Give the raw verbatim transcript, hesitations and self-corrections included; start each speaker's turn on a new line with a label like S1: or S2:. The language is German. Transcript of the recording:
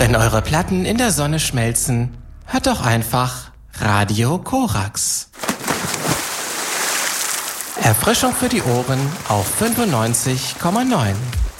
S1: Wenn eure Platten in der Sonne schmelzen, hört doch einfach Radio Korax. Erfrischung für die Ohren auf fünfundneunzig Komma neun.